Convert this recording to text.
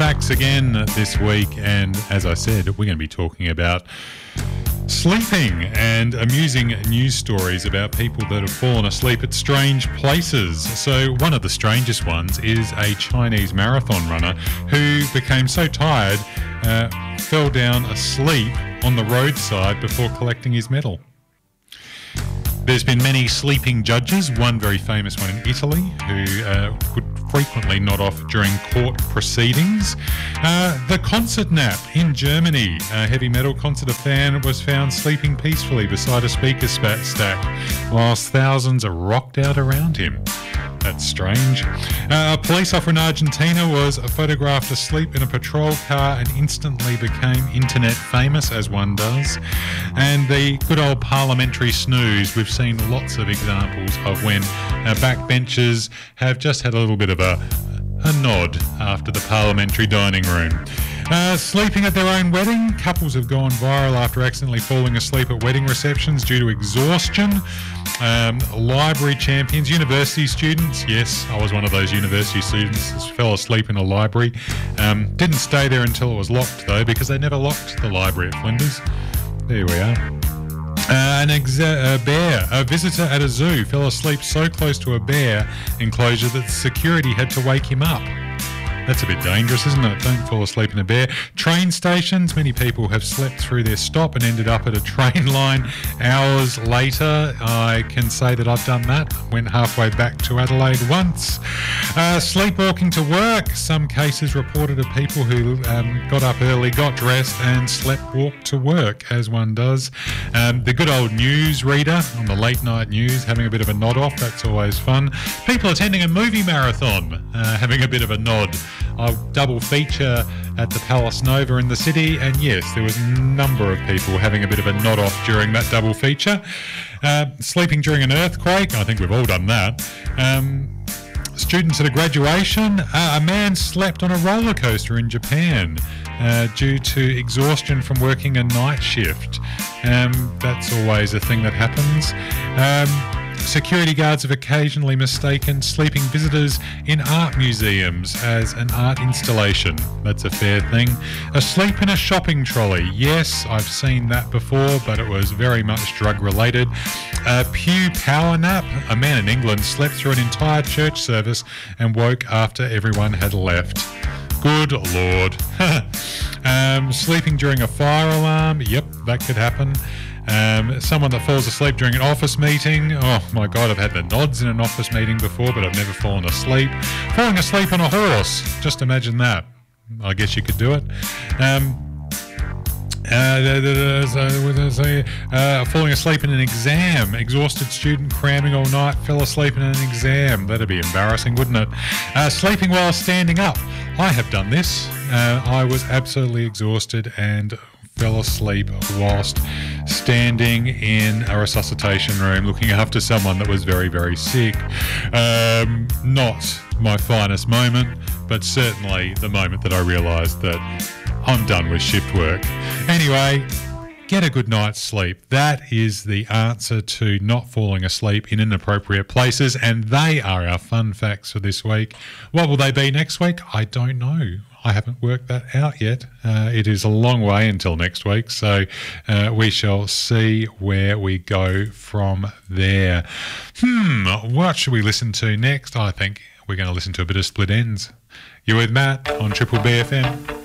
facts again this week, and as I said, we're going to be talking about sleeping and amusing news stories about people that have fallen asleep at strange places. So one of the strangest ones is a Chinese marathon runner who became so tired, fell down asleep on the roadside before collecting his medal. There's been many sleeping judges, one very famous one in Italy who would frequently nod off during court proceedings. The concert nap in Germany. A heavy metal concert fan was found sleeping peacefully beside a speaker stack whilst thousands rocked out around him. That's strange. A police officer in Argentina was photographed asleep in a patrol car and instantly became internet famous, as one does. And the good old parliamentary snooze. We've seen lots of examples of when backbenchers have just had a little bit of a nod after the parliamentary dining room. Sleeping at their own wedding. Couples have gone viral after accidentally falling asleep at wedding receptions due to exhaustion. Library champions, university students. Yes, I was one of those university students who fell asleep in a library. Didn't stay there until it was locked, though, because they never locked the library at Flinders. There we are. A visitor at a zoo fell asleep so close to a bear enclosure that security had to wake him up. That's a bit dangerous, isn't it? Don't fall asleep in a bear. Train stations. Many people have slept through their stop and ended up at a train line hours later. I can say that I've done that. Went halfway back to Adelaide once. Sleepwalking to work. Some cases reported of people who got up early, got dressed and slept-walked to work, as one does. The good old news reader on the late night news having a bit of a nod off. That's always fun. People attending a movie marathon having a bit of a nod. A double feature at the Palace Nova in the city, and yes, there was a number of people having a bit of a nod off during that double feature. Sleeping during an earthquake, I think we've all done that. Students at a graduation, a man slept on a roller coaster in Japan due to exhaustion from working a night shift. That's always a thing that happens. Security guards have occasionally mistaken sleeping visitors in art museums as an art installation. That's a fair thing. Asleep in a shopping trolley. Yes, I've seen that before, but it was very much drug-related. A pew power nap. A man in England slept through an entire church service and woke after everyone had left. Good Lord. Sleeping during a fire alarm. Yep, that could happen. Someone that falls asleep during an office meeting. Oh my God, I've had the nods in an office meeting before, but I've never fallen asleep. Falling asleep on a horse. Just imagine that. I guess you could do it. Falling asleep in an exam. Exhausted student cramming all night fell asleep in an exam. That'd be embarrassing, wouldn't it? Sleeping while standing up. I have done this. I was absolutely exhausted and fell asleep whilst standing in a resuscitation room looking after someone that was very, very sick. Not my finest moment, but certainly the moment that I realised that I'm done with shift work. Anyway, get a good night's sleep. That is the answer to not falling asleep in inappropriate places, and they are our fun facts for this week. What will they be next week? I don't know. I haven't worked that out yet. It is a long way until next week, so we shall see where we go from there. What should we listen to next? I think we're going to listen to a bit of Split Ends. You're with Matt on Triple BFM.